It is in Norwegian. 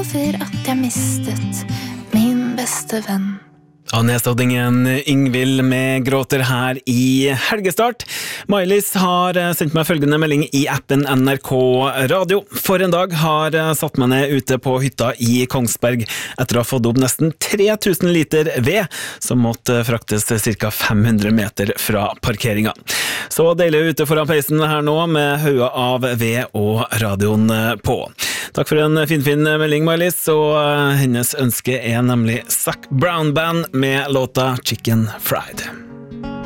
over at jeg mistet min beste venn. Og nedstådingen Yngvild med gråter her i helgestart. Mailis har sendt meg følgende melding i appen NRK Radio. For en dag har satt meg ned ute på hytta i Kongsberg etter å ha fått opp nesten 3000 liter ved, som måtte fraktes ca. 500 meter fra parkeringen. Så deilig ute foran peisen her nå med hauger av ved og radioen på. Takk for en fin melding, Mailis, og hennes ønske er nemlig Zac Brown Band med låta Chicken Fried.